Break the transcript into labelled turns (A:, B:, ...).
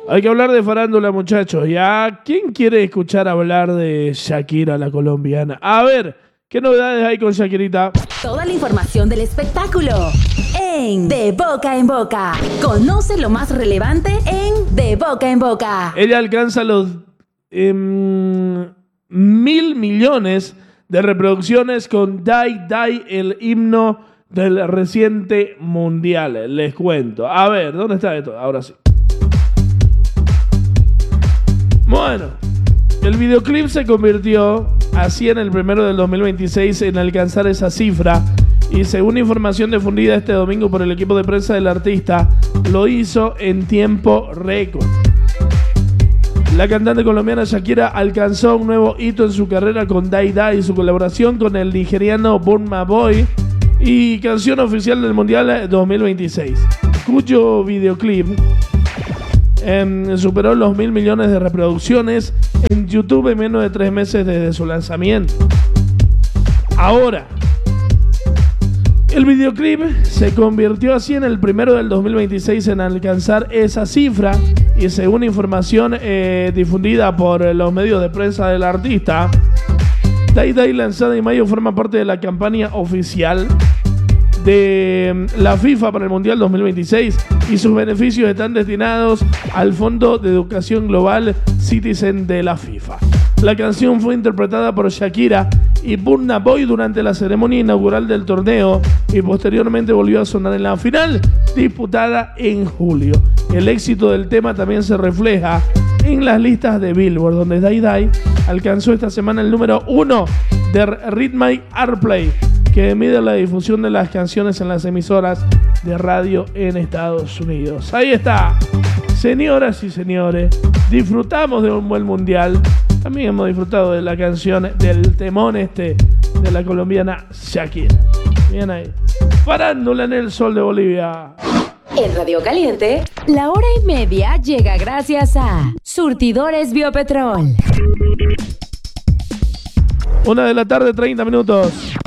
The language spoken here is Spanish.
A: Hay que hablar de farándula, muchachos. ¿Ya? ¿Quién quiere escuchar hablar de Shakira, la colombiana? A ver, ¿qué novedades hay con Shakirita?
B: Toda la información del espectáculo en De Boca en Boca. Conoce lo más relevante en De Boca en Boca.
A: Ella alcanza los 1.000 millones de reproducciones con Die Die, el himno del reciente mundial. Les cuento. A ver, ¿dónde está esto? Ahora sí. Bueno, el videoclip se convirtió así en el primero del 2026 en alcanzar esa cifra y según información difundida este domingo por el equipo de prensa del artista, lo hizo en tiempo récord. La cantante colombiana Shakira alcanzó un nuevo hito en su carrera con Die Die y su colaboración con el nigeriano Burna Boy y canción oficial del Mundial 2026, cuyo videoclip superó los 1.000 millones de reproducciones en YouTube en menos de 3 meses desde su lanzamiento. Ahora, el videoclip se convirtió así en el primero del 2026 en alcanzar esa cifra y según información difundida por los medios de prensa del artista, Die Die, lanzada en mayo, forma parte de la campaña oficial de la FIFA para el Mundial 2026 y sus beneficios están destinados al Fondo de Educación Global Citizen de la FIFA. La canción fue interpretada por Shakira y Burna Boy durante la ceremonia inaugural del torneo y posteriormente volvió a sonar en la final disputada en julio. El éxito del tema también se refleja en las listas de Billboard, donde Die Die alcanzó esta semana el número 1 de Rhythm Airplay, que mide la difusión de las canciones en las emisoras de radio en Estados Unidos. Ahí está. Señoras y señores, disfrutamos de un buen mundial. También hemos disfrutado de la canción del temón de la colombiana Shakira. Bien ahí. Farándula en el sol de Bolivia.
B: En Radio Caliente, la hora y media llega gracias a Surtidores Biopetrol.
A: 1 de la tarde, 30 minutos.